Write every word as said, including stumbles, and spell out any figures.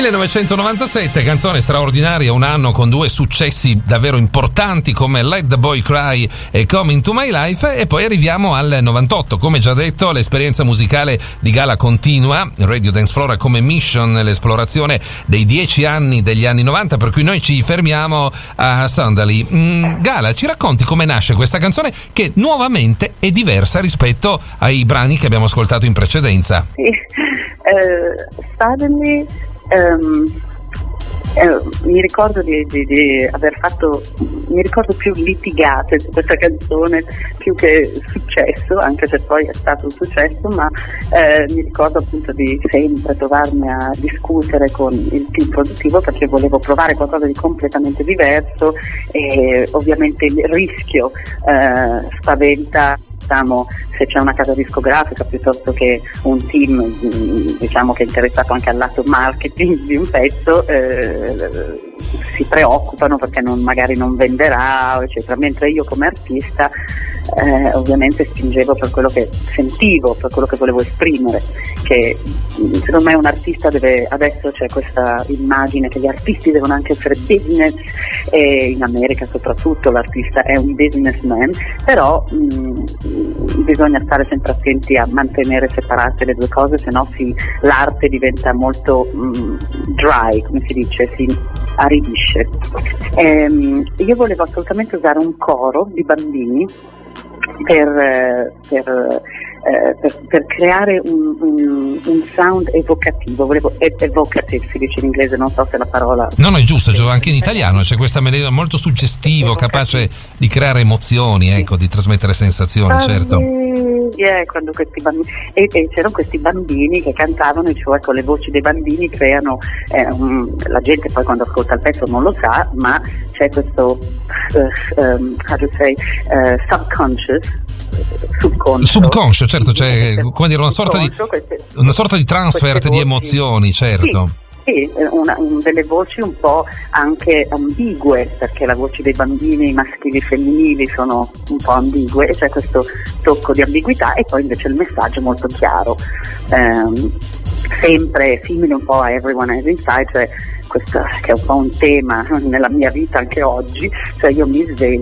millenovecentonovantasette, canzone straordinaria, un anno con due successi davvero importanti come Let the Boy Cry e Come Into My Life, e poi arriviamo al novantotto. Come già detto, l'esperienza musicale di Gala continua. Radio Dance Floor ha come mission l'esplorazione dei dieci anni degli anni novanta, per cui noi ci fermiamo a Sandali. Mm, Gala, ci racconti come nasce questa canzone che nuovamente è diversa rispetto ai brani che abbiamo ascoltato in precedenza? Sì, uh, suddenly um, uh, mi ricordo di, di, di aver fatto, mi ricordo più litigate su questa canzone più che successo, anche se poi è stato un successo, ma eh, mi ricordo appunto di sempre trovarmi a discutere con il team produttivo perché volevo provare qualcosa di completamente diverso, e ovviamente il rischio eh, spaventa, diciamo, se c'è una casa discografica piuttosto che un team, diciamo, che è interessato anche al lato marketing di un pezzo, eh, si preoccupano perché non, magari non venderà, eccetera, mentre io come artista eh, ovviamente spingevo per quello che sentivo, per quello che volevo esprimere, che secondo me un artista deve, adesso c'è questa immagine che gli artisti devono anche essere business, e in America soprattutto l'artista è un businessman, però mh, bisogna stare sempre attenti a mantenere separate le due cose, se no si, l'arte diventa molto mh, dry, come si dice, si aridisce. Ehm, io volevo assolutamente usare un coro di bambini per, per, eh, per, per creare un, un, un sound evocativo, volevo evocative si dice in inglese, non so se la parola... No, no, è giusto, anche in italiano c'è questa melodia molto suggestivo, capace di creare emozioni, ecco, di trasmettere sensazioni, certo. Yeah, quando questi bambini, e, e c'erano questi bambini che cantavano, e cioè con le voci dei bambini creano, eh, un, la gente poi quando ascolta il pezzo non lo sa, ma c'è questo uh, um, how to say, uh, subconscious, subconscio, subconscio, certo, c'è, come dire, una sorta di queste, una sorta di transfer di emozioni, certo. Sì. Sì, una, un, delle voci un po' anche ambigue, perché le voci dei bambini maschili e femminili sono un po' ambigue, e c'è questo tocco di ambiguità, e poi invece il messaggio è molto chiaro, ehm, sempre simile un po' a Everyone Has Inside, cioè questo che è un po' un tema nella mia vita anche oggi, cioè io mi sveglio